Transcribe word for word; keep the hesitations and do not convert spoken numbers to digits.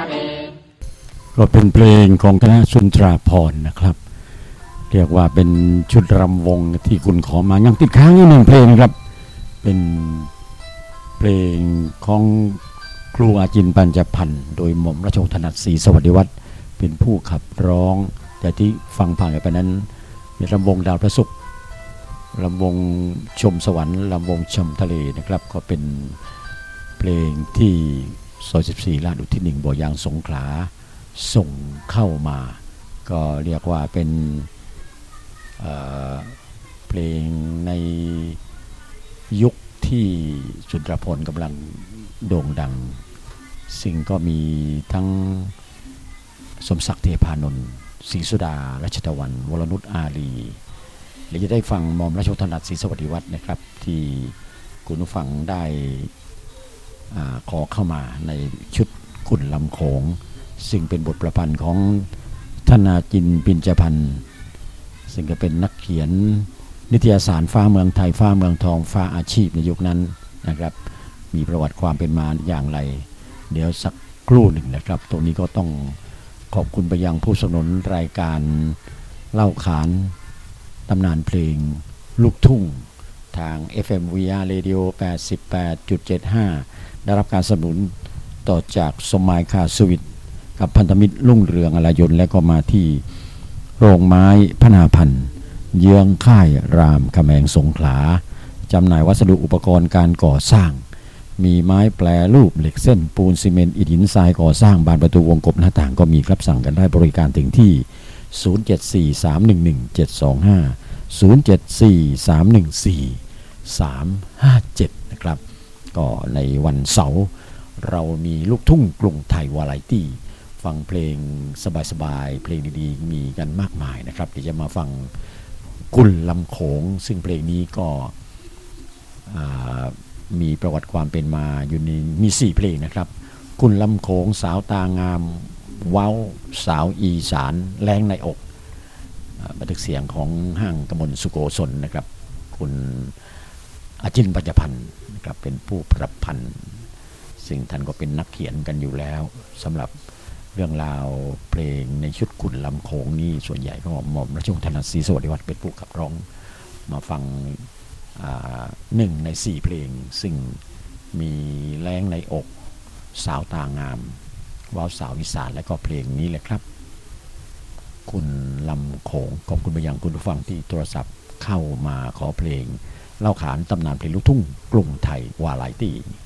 ก็เป็นเพลงของคณะสุนทราภรณ์นะครับเรียกว่าเป็นชุดรำวงที่คุณขอมายังติดค้างอยู่หนึ่งเพลงครับเป็นเพลงของครูอาจินปัญจพันธ์โดยหม่อมราชวงศ์ถนัดศรีสวัสดิวัฒน์เป็นผู้ขับร้องแต่ที่ฟังผ่านไปนั้นมีลำวงดาวพระศุกร์ลำวงชมสวรรค์ลำวงชมทะเลนะครับก็เป็นเพลงที่ซอยสิบสี่ลาดอุทิศหนึ่งบ่อยางสงขลาส่งเข้ามาก็เรียกว่าเป็นเอ่อเพลงในยุคที่สุนทรภรณ์กำลังโด่งดังซึ่งก็มีทั้งสมศักดิ์เทพานนท์ศรีสุดารัชตะวันวรนุชอารีและจะได้ฟังหม่อมราชวงศ์ถนัดศรีสวัสดิวัฒน์นะครับที่คุณผู้ฟังได้ขอเข้ามาในชุดขุ่นลำโขงซึ่งเป็นบทประพันธ์ของธนาจินปิญจพันธ์ซึ่งก็เป็นนักเขียนนิตยสารฟ้าเมืองไทยฟ้าเมืองทองฟ้าอาชีพในยุคนั้นนะครับมีประวัติความเป็นมาอย่างไรเดี๋ยวสักครู่หนึ่งนะครับตรงนี้ก็ต้องขอบคุณไปยังผู้สนับสนุนรายการเล่าขานตำนานเพลงลูกทุ่งทาง เอฟ เอ็ม วี อาร์ Radio แปดสิบแปดจุดเจ็ดห้า ได้รับการสนับสนุนต่อจากสมัยคาสวิทกับพันธมิตรรุ่งเรืองอลายนและก็มาที่โรงไม้พนาพันธ์เยื้องค่ายรามคำแหงสงขลาจำหน่ายวัสดุอุปกรณ์การก่อสร้างมีไม้แปรรูปเหล็กเส้นปูนซีเมนต์อิฐหินทรายก่อสร้างบานประตูวงกบหน้าต่างก็มีครับสั่งกันได้บริการถึงที่ศูนย์ เจ็ด สี่ สาม หนึ่ง หนึ่ง เจ็ด สอง ห้า ศูนย์ เจ็ด สี่ สาม หนึ่ง สี่ สาม ห้า เจ็ดนะครับก็ในวันเสาร์เรามีลูกทุ่งกรุงไทยวาไรตี้ฟังเพลงสบายๆเพลงดีๆมีกันมากมายนะครับที่จะมาฟังกุลลำโขงซึ่งเพลงนี้ก็มีประวัติความเป็นมาอยู่ในมีสี่เพลงนะครับกุลลำโขงสาวตางามเว้าสาวอีสานแรงในอกบันทึกเสียงของห้างกมลสุโกศลนะครับคุณอาจินปัญจพันธ์นะครับเป็นผู้ประพันธ์ซึ่งท่านก็เป็นนักเขียนกันอยู่แล้วสำหรับเรื่องราวเพลงในชุดกุลลำโขงนี่ส่วนใหญ่ก็หม่อมราชวงศ์ถนัดศรีสวัสดิวัฒน์เป็นผู้ขับร้องมาฟังหนึ่งในสี่เพลงซึ่งมีแรงในอกสาวตางามว้าวสาวอีสานและก็เพลงนี้แหละครับคุณลำโขงขอบคุณไปยังคุณผู้ฟังที่โทรศัพท์เข้ามาขอเพลงเล่าขานตำนานเพลงลูกทุ่งกรุงไทยวาไรตี้